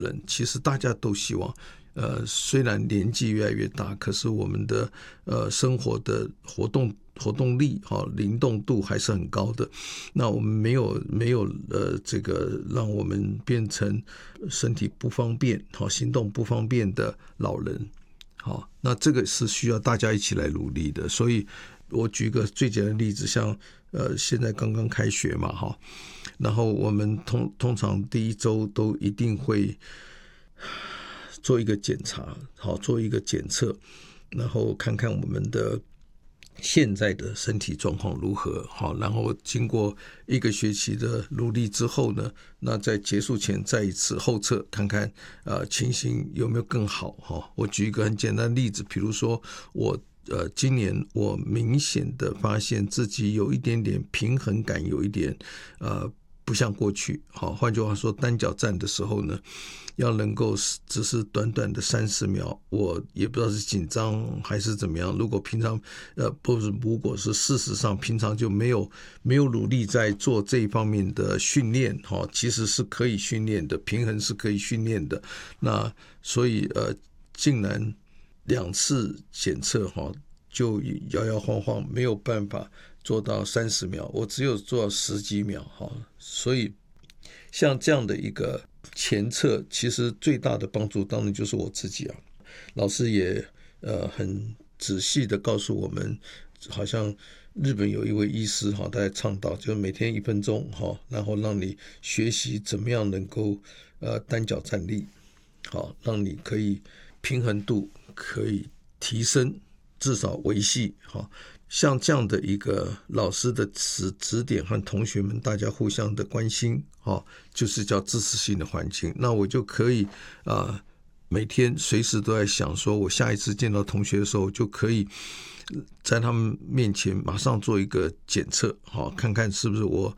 人，其实大家都希望虽然年纪越来越大，可是我们的生活的活动力灵动度还是很高的。那我们没有这个让我们变成身体不方便行动不方便的老人。好，那这个是需要大家一起来努力的。所以我举一个最简单的例子，像现在刚刚开学嘛然后我们通常第一周都一定会做一个检查，做一个检测，然后看看我们的现在的身体状况如何。然后经过1个学期的努力之后呢，那在结束前再一次后测，看看情形有没有更好。我举一个很简单的例子，比如说我今年我明显的发现自己有一点点平衡感，有一点不像过去。换句话说，单脚站的时候呢，要能够只是短短的30秒，我也不知道是紧张还是怎么样。如果平常如果是事实上平常就没有努力在做这一方面的训练，其实是可以训练的，平衡是可以训练的。那所以竟然2次检测就摇摇晃晃没有办法做到30秒，我只有做到10几秒。所以像这样的一个前测，其实最大的帮助当然就是我自己老师也很仔细的告诉我们，好像日本有一位医师他在倡导，就是每天1分钟然后让你学习怎么样能够单脚站立，让你可以平衡度可以提升，至少维系。像这样的一个老师的指点和同学们大家互相的关心，就是叫支持性的环境。那我就可以每天随时都在想说，我下一次见到同学的时候，就可以在他们面前马上做一个检测，看看是不是我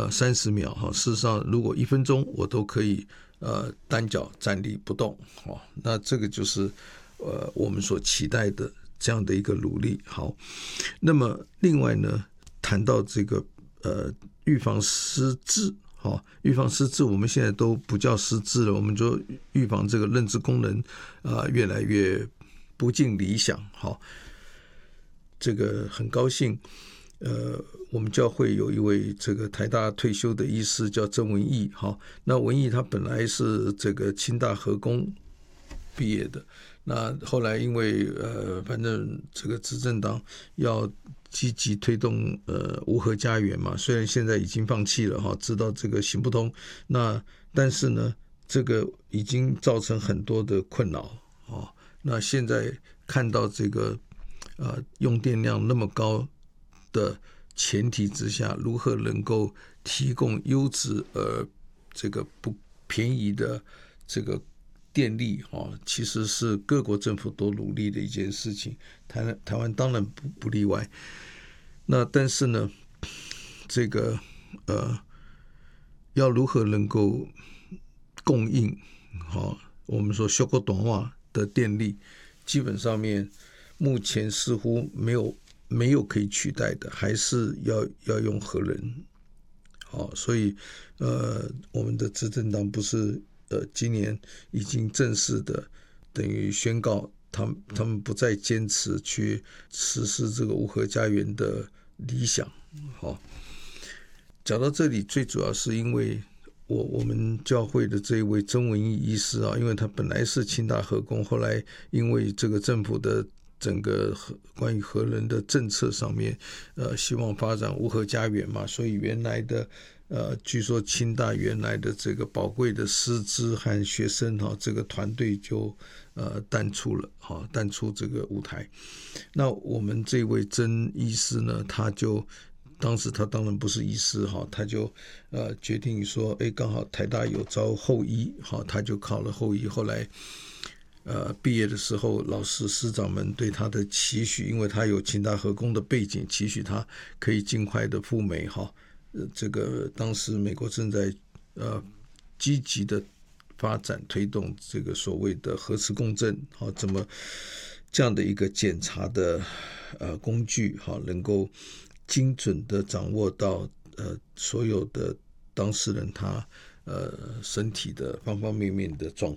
30秒事实上如果1分钟我都可以单脚站立不动。那这个就是我们所期待的这样的一个努力。好，那么另外呢，谈到这个预防失智，预防失智我们现在都不叫失智了，我们就预防这个认知功能越来越不尽理想。这个很高兴我们教会有一位这个台大退休的医师叫曾文义。那文义他本来是这个清大核工毕业的，那后来因为反正这个执政党要积极推动无核家园嘛，虽然现在已经放弃了知道这个行不通，那但是呢这个已经造成很多的困扰。那现在看到这个用电量那么高的前提之下，如何能够提供优质这个不便宜的这个电力其实是各国政府都努力的一件事情，台湾当然不例外。那但是呢这个要如何能够供应我们说小国短瓦的电力，基本上面目前似乎没有可以取代的，还是要用核能。所以我们的执政党不是今年已经正式的等于宣告他们不再坚持去实施这个无核家园的理想。讲到这里，最主要是因为我们教会的这一位曾文义医师因为他本来是清大核工，后来因为这个政府的整个关于核能的政策上面希望发展无核家园嘛，所以原来的据说清大原来的这个宝贵的师资和学生这个团队就淡出了淡出这个舞台。那我们这位曾医师呢，当时他当然不是医师他就决定说刚好台大有招后医他就考了后医。后来毕业的时候，老师师长们对他的期许，因为他有清大核工的背景，期许他可以尽快的赴美这个当时美国正在积极的发展推动这个所谓的核磁共振怎么这样的一个检查的工具能够精准的掌握到所有的当事人他身体的方方面面的状